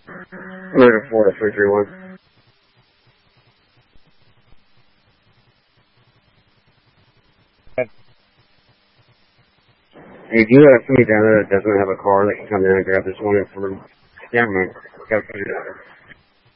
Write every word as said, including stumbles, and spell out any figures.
American Florida three three one. Hey, do you have somebody down there that doesn't have a car that can come in and grab this one for down there? Got to put it out there.